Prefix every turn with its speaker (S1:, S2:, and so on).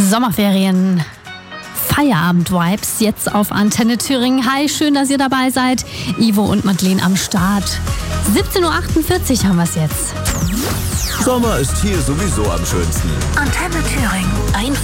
S1: Sommerferien. Feierabend-Vibes jetzt auf Antenne Thüringen. Hi, schön, dass ihr dabei seid. Ivo und Madeleine am Start. 17.48 Uhr haben wir es jetzt.
S2: Sommer ist hier sowieso am schönsten.
S3: Antenne Thüringen.